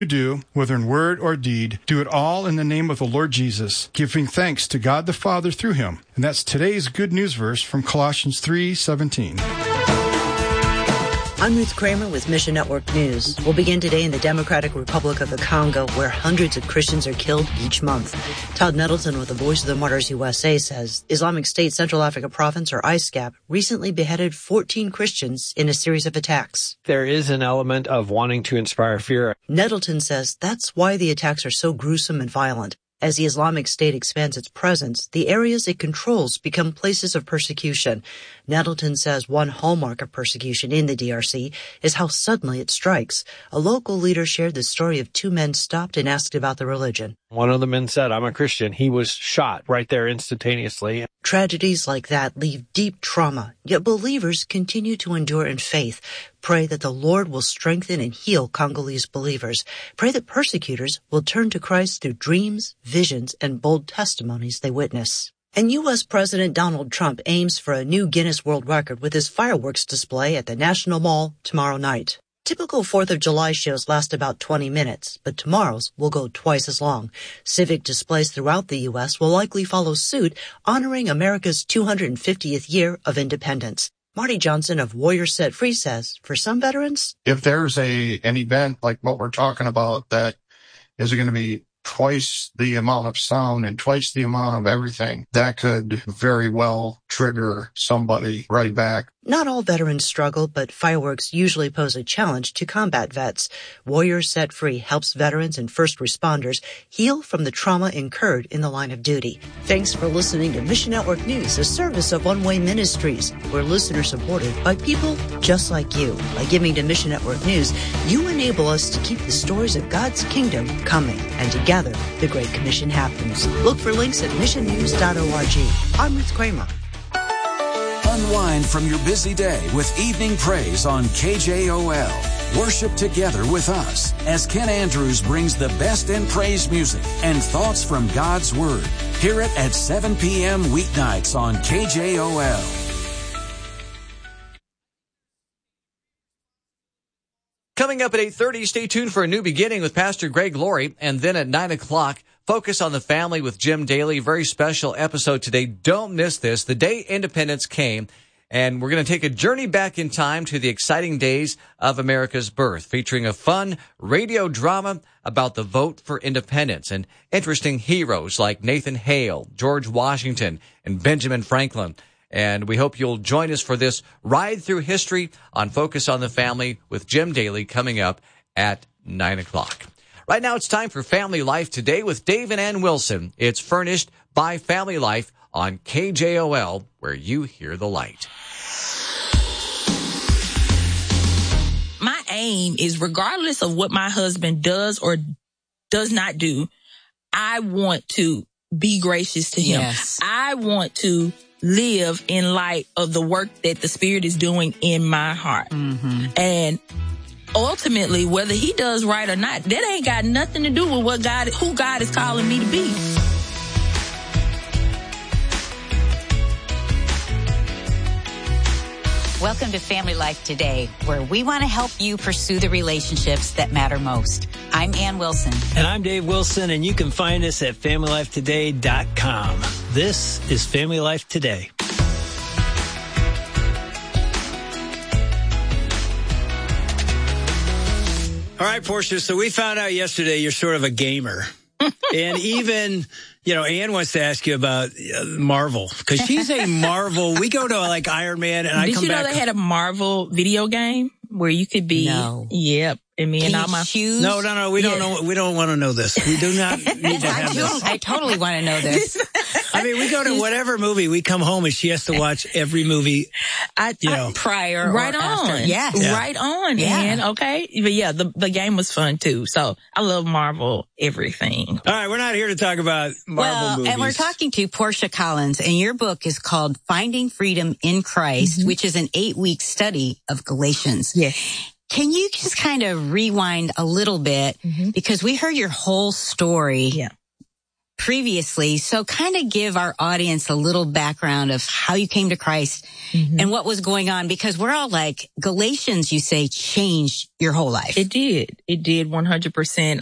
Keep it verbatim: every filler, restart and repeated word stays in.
You do, whether in word or deed, do it all in the name of the Lord Jesus, giving thanks to God the Father through him. And that's today's good news verse from Colossians three seventeen. I'm Ruth Kramer with Mission Network News. We'll begin today in the Democratic Republic of the Congo, where hundreds of Christians are killed each month. Todd Nettleton with the Voice of the Martyrs U S A says Islamic State Central Africa Province, or I S C A P, recently beheaded fourteen Christians in a series of attacks. There is an element of wanting to inspire fear. Nettleton says that's why the attacks are so gruesome and violent. As the Islamic State expands its presence, the areas it controls become places of persecution. Nettleton says one hallmark of persecution in the D R C is how suddenly it strikes. A local leader shared the story of two men stopped and asked about the religion. One of the men said, "I'm a Christian." He was shot right there instantaneously. Tragedies like that leave deep trauma, yet believers continue to endure in faith. Pray that the Lord will strengthen and heal Congolese believers. Pray that persecutors will turn to Christ through dreams, visions, and bold testimonies they witness. And U S President Donald Trump aims for a new Guinness World Record with his fireworks display at the National Mall tomorrow night. Typical fourth of July shows last about twenty minutes, but tomorrow's will go twice as long. Civic displays throughout the U S will likely follow suit, honoring America's two hundred fiftieth year of independence. Marty Johnson of Warriors Set Free says, for some veterans, if there's a an event like what we're talking about that is going to be twice the amount of sound and twice the amount of everything, that could very well trigger somebody right back. Not all veterans struggle, but fireworks usually pose a challenge to combat vets. Warriors Set Free helps veterans and first responders heal from the trauma incurred in the line of duty. Thanks for listening to Mission Network News, a service of One Way Ministries. We're listener supported by people just like you. By giving to Mission Network News, you enable us to keep the stories of God's kingdom coming, and together the Great Commission happens. Look for links at mission news dot org. I'm Ruth Kramer. Unwind from your busy day with Evening Praise on K J O L. Worship together with us as Ken Andrews brings the best in praise music and thoughts from God's Word. Hear it at seven p.m. weeknights on K J O L. Coming up at eight thirty, stay tuned for A New Beginning with Pastor Greg Laurie. And then at nine o'clock, Focus on the Family with Jim Daly. Very special episode today. Don't miss this. The day independence came, and we're going to take a journey back in time to the exciting days of America's birth, featuring a fun radio drama about the vote for independence and interesting heroes like Nathan Hale, George Washington, and Benjamin Franklin. And we hope you'll join us for this ride through history on Focus on the Family with Jim Daly coming up at nine o'clock. Right now, it's time for Family Life Today with Dave and Ann Wilson. It's furnished by Family Life on K J O L, where you hear the light. My aim is, regardless of what my husband does or does not do, I want to be gracious to him. Yes. I want to live in light of the work that the Spirit is doing in my heart. Mm-hmm. And ultimately, whether he does right or not, that ain't got nothing to do with what God, who God is calling me to be. Welcome to Family Life Today, where we want to help you pursue the relationships that matter most. I'm Ann Wilson. And I'm Dave Wilson, and you can find us at family life today dot com. This is Family Life Today. All right, Portia, so we found out yesterday you're sort of a gamer. And even, you know, Ann wants to ask you about uh, Marvel, because she's a Marvel. We go to like Iron Man, and I Did come you know back. they had a Marvel video game where you could be? No. Yep. And me and all my shoes. No, no, no. We don't Yeah. know. We don't want to know this. We do not need to I, have do, this. I totally want to know this. I mean, we go to whatever movie. We come home and she has to watch every movie. I, You I- know. Prior right or on. after. Yes. Yeah. Right on, Yeah. Ann. Okay. But yeah, the, the game was fun too. So I love Marvel everything. All right, we're not here to talk about Marvel well, movies. and we're talking to Portia Collins, and your book is called Finding Freedom in Christ, Mm-hmm. which is an eight-week study of Galatians. Yes. Can you just kind of rewind a little bit? Mm-hmm. Because we heard your whole story Yeah. previously. So kind of give our audience a little background of how you came to Christ Mm-hmm. and what was going on, because we're all like, Galatians, you say, changed your whole life. It did. It did one hundred percent.